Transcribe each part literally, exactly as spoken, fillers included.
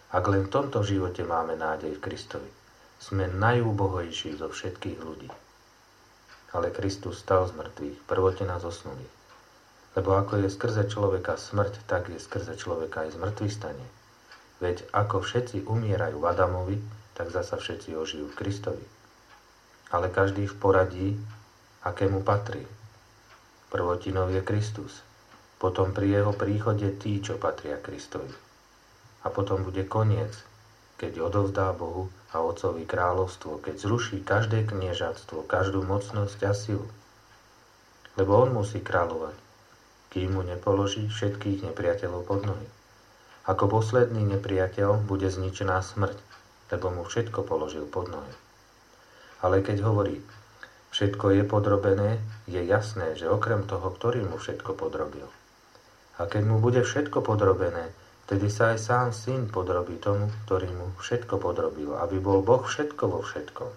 Ak len v tomto živote máme nádej v Kristovi, sme najúbohejší zo všetkých ľudí. Ale Kristus stal z mŕtvych, prvotina zosnulých. Lebo ako je skrze človeka smrť, tak je skrze človeka aj zmrtvých stane. Veď ako všetci umierajú v Adamovi, tak zasa všetci ožijú v Kristovi. Ale každý v poradí, akému patrí. Prvotinou je Kristus. Potom pri jeho príchode tí, čo patria Kristovi. A potom bude koniec, keď odovzdá Bohu a Otcovi kráľovstvo, keď zruší každé kniežatstvo, každú mocnosť a silu. Lebo on musí kráľovať, kým mu nepoloží všetkých nepriateľov pod nohy. Ako posledný nepriateľ bude zničená smrť, lebo mu všetko položil pod nohy. Ale keď hovorí, všetko je podrobené, je jasné, že okrem toho, ktorý mu všetko podrobil. A keď mu bude všetko podrobené, vtedy sa aj sám syn podrobí tomu, ktorý mu všetko podrobil, aby bol Boh všetko vo všetkom.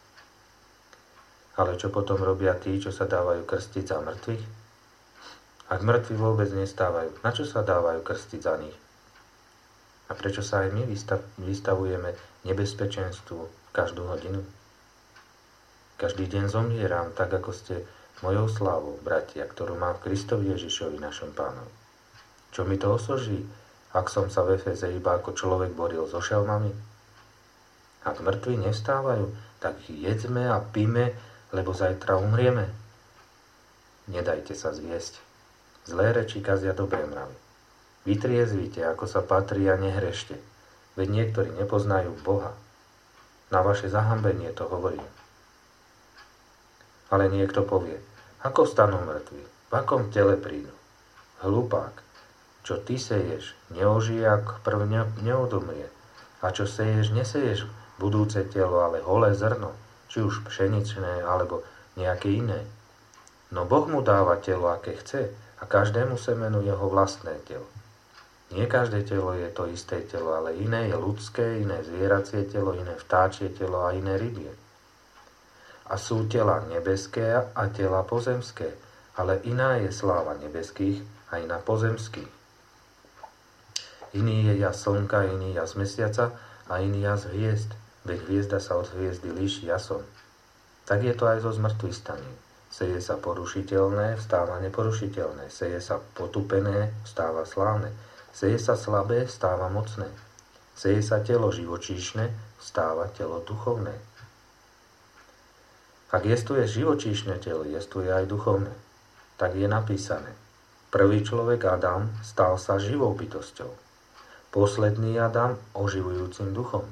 Ale čo potom robia tí, čo sa dávajú krstiť za mŕtvych? Ak mŕtvi vôbec nestávajú, na čo sa dávajú krstiť za nich? A prečo sa aj my vystavujeme nebezpečenstvu každú hodinu? Každý deň zomieram, tak ako ste mojou slávou, bratia, ktorú mám v Kristovi Ježišovi, našom Pánovi. Čo mi to osoží, ak som sa v Efeze iba ako človek boril so šelmami? Ak mŕtvi nevstávajú, tak ich jedzme a píme, lebo zajtra umrieme. Nedajte sa zviesť. Zlé reči kazia dobré mravy. Vytriezvite, ako sa patrí, a nehrešte, veď niektorí nepoznajú Boha. Na vaše zahambenie to hovorím. Ale niekto povie, ako stanú mŕtvi, v akom tele prídu? Hlupák, čo ty seješ, neožije, ak prv ne, neodumrie. A čo seješ, neseješ budúce telo, ale holé zrno, či už pšeničné, alebo nejaké iné. No Boh mu dáva telo, aké chce, a každému semenu jeho vlastné telo. Nie každé telo je to isté telo, ale iné je ľudské, iné zvieracie telo, iné vtáčie telo a iné rybie. A sú tela nebeské a tela pozemské, ale iná je sláva nebeských a iná pozemských. Iný je jas slnka, iný jas mesiaca a iný jas hviezd, veď hviezda sa od hviezdy líši jasom. Tak je to aj so zmrtvých staním. Seje sa porušiteľné, vstáva neporušiteľné. Seje sa potupené, vstáva slávne. Seje sa slabé, vstáva mocné. Seje sa telo živočíšne, vstáva telo duchovné. Ak jestuje živočíšne telo, jestuje aj duchovné. Tak je napísané. Prvý človek Adam stal sa živou bytosťou. Posledný Adam oživujúcim duchom.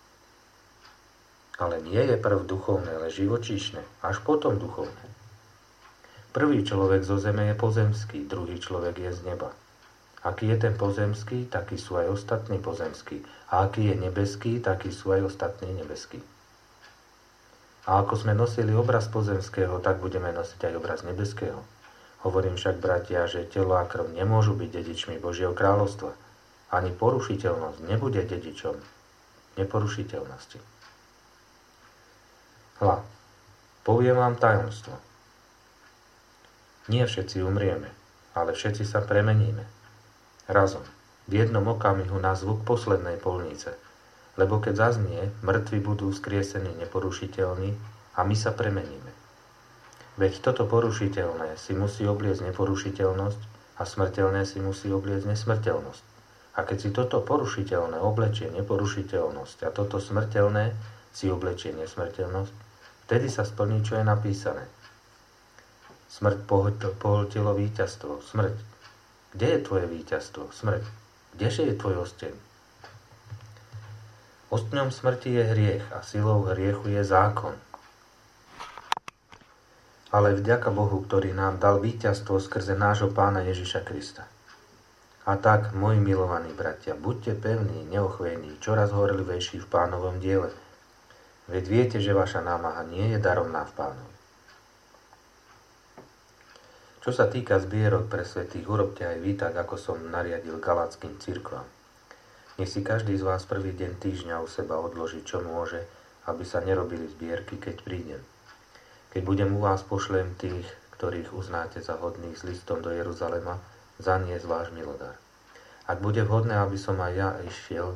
Ale nie je prv duchovné, ale živočíšne, až potom duchovné. Prvý človek zo zeme je pozemský, druhý človek je z neba. Aký je ten pozemský, takí sú aj ostatní pozemskí. A aký je nebeský, takí sú aj ostatní nebeskí. A ako sme nosili obraz pozemského, tak budeme nosiť aj obraz nebeského. Hovorím však, bratia, že telo a krv nemôžu byť dedičmi Božieho kráľovstva. Ani porušiteľnosť nebude dedičom neporušiteľnosti. Hľa, poviem vám tajomstvo. Nie všetci umrieme, ale všetci sa premeníme. Razom, v jednom okamihu na zvuk poslednej polnice, lebo keď zaznie, mŕtvi budú skriesení neporušiteľní a my sa premeníme. Veď toto porušiteľné si musí obliecť neporušiteľnosť a smrteľné si musí obliecť nesmrteľnosť. A keď si toto porušiteľné oblečie neporušiteľnosť a toto smrteľné si oblečie nesmrteľnosť, vtedy sa splní, čo je napísané. Smrť pohltilo víťazstvo. Smrť. Kde je tvoje víťazstvo? Smrť. Kdeže je tvoj osteň? Ostňom smrti je hriech a silou hriechu je zákon. Ale vďaka Bohu, ktorý nám dal víťazstvo skrze nášho Pána Ježiša Krista. A tak, moji milovaní bratia, buďte pevní, neochvejní, čoraz horlivejší v Pánovom diele. Veď viete, že vaša námaha nie je daromná v Pánovi. Čo sa týka zbierok pre svätých, urobte aj vy tak, ako som nariadil galatským cirkvám. Nech si každý z vás prvý deň týždňa u seba odloží, čo môže, aby sa nerobili zbierky, keď prídem. Keď budem u vás, pošlem tých, ktorých uznáte za hodných s listom do Jeruzalema, zaniesť váš milodár. Ak bude vhodné, aby som aj ja išiel,